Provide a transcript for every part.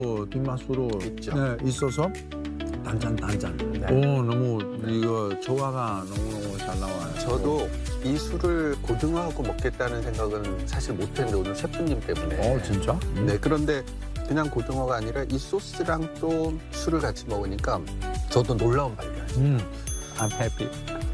뒷맛으로 있죠. 네, 있어서 단짠. 네. 오, 너무 이거 조화가 너무너무 잘 나와요. 저도 이 술을 고등어하고 먹겠다는 생각은 사실 못했는데 오늘 셰프님 때문에. 진짜? 네, 그런데 그냥 고등어가 아니라 이 소스랑 또 술을 같이 먹으니까 저도 놀라운 발견. I'm happy.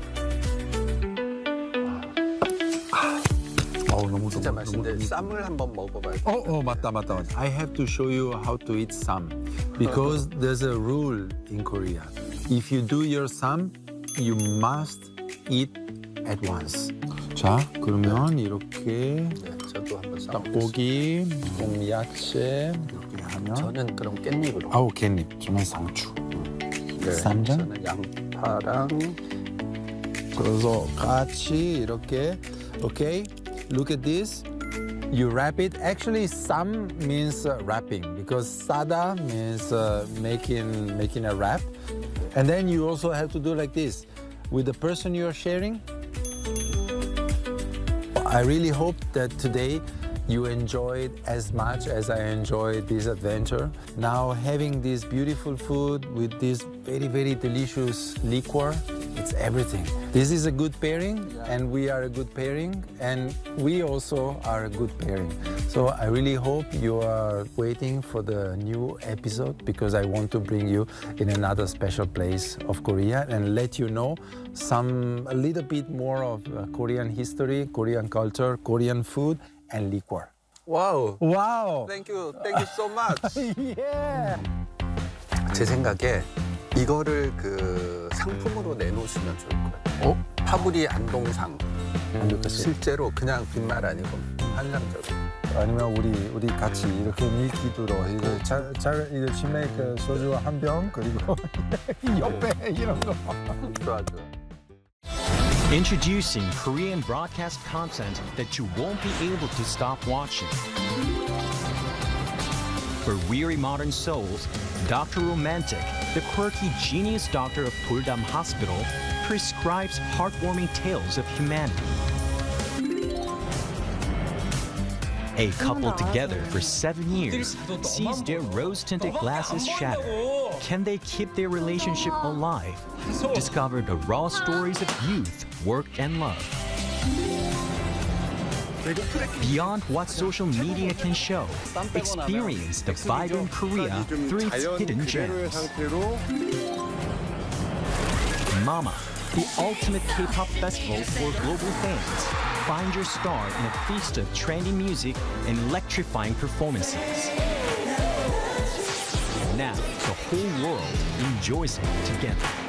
너무 진짜 맛있는데 쌈을 한번 먹어봐야 돼요. 맞다. I have to show you how to eat sam because there's a rule in Korea. If you do your sam, you must eat at once. 자, 그러면 이렇게 네, 저도 한번 쌈. 떡고기, 야채 이렇게 하면 저는 그럼 깻잎으로. 깻잎, 정말 상추. 네, 쌈장? 저는 양파랑. 그래서 같이 이렇게, okay? Look at this. You wrap it. Actually, sam means wrapping because sada means making a wrap. And then you also have to do like this. With the person you're sharing, I really hope that today you enjoyed as much as I enjoyed this adventure. Now having this beautiful food with this very, very delicious liquor, it's everything. This is a good pairing, and we are a good pairing, and we also are a good pairing. So I really hope you are waiting for the new episode because I want to bring you in another special place of Korea and let you know a little bit more of Korean history, Korean culture, Korean food, and liquor. 와우. Wow! Thank you so much. Yeah! 제 생각에 이거를 그 상품으로 내놓으시면 좋을 거예요. 파브리 안동상. 실제로 그냥 빈말 아니고 환상적으로. 아니면 우리 같이 이렇게 밀키드로 이거 이거 치맥 소주 한 병 그리고 옆에 이런 거. 좋아. Introducing Korean broadcast content that you won't be able to stop watching. For weary modern souls, Dr. Romantic, the quirky genius doctor of Puldam Hospital, prescribes heartwarming tales of humanity. A couple together for 7 years sees their rose-tinted glasses shatter. Can they keep their relationship alive? Discover the raw stories of youth, work, and love. Beyond what social media can show, experience the vibrant Korea through its hidden gems. Mama, the ultimate K-pop festival for global fans. Find your star in a feast of trendy music and electrifying performances. Now, the whole world enjoys it together.